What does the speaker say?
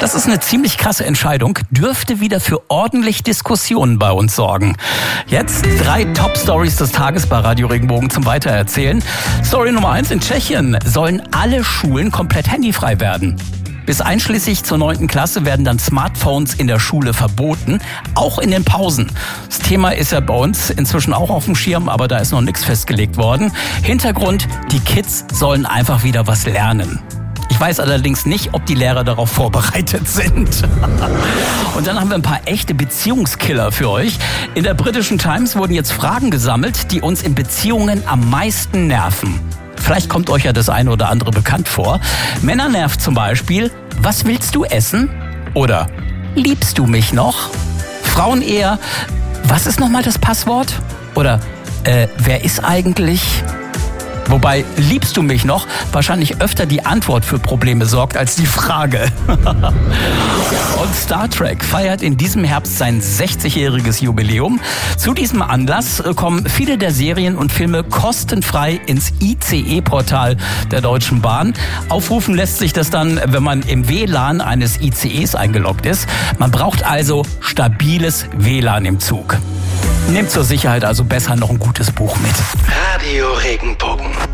Das ist eine ziemlich krasse Entscheidung, dürfte wieder für ordentlich Diskussionen bei uns sorgen. Jetzt 3 Top-Stories des Tages bei Radio Regenbogen zum Weitererzählen. Story Nummer 1: In Tschechien sollen alle Schulen komplett handyfrei werden. Bis einschließlich zur 9. Klasse werden dann Smartphones in der Schule verboten, auch in den Pausen. Das Thema ist ja bei uns inzwischen auch auf dem Schirm, aber da ist noch nichts festgelegt worden. Hintergrund: die Kids sollen einfach wieder was lernen. Ich weiß allerdings nicht, ob die Lehrer darauf vorbereitet sind. Und dann haben wir ein paar echte Beziehungskiller für euch. In der britischen Times wurden jetzt Fragen gesammelt, die uns in Beziehungen am meisten nerven. Vielleicht kommt euch ja das eine oder andere bekannt vor. Männer nervt zum Beispiel: Was willst du essen? Oder liebst du mich noch? Frauen eher: Was ist nochmal das Passwort? Oder wer ist eigentlich? Wobei liebst du mich noch wahrscheinlich öfter die Antwort für Probleme sorgt als die Frage. Und Star Trek feiert in diesem Herbst sein 60-jähriges Jubiläum. Zu diesem Anlass kommen viele der Serien und Filme kostenfrei ins ICE-Portal der Deutschen Bahn. Aufrufen lässt sich das dann, wenn man im WLAN eines ICEs eingeloggt ist. Man braucht also stabiles WLAN im Zug. Nehmt zur Sicherheit also besser noch ein gutes Buch mit. Radio Regenbogen.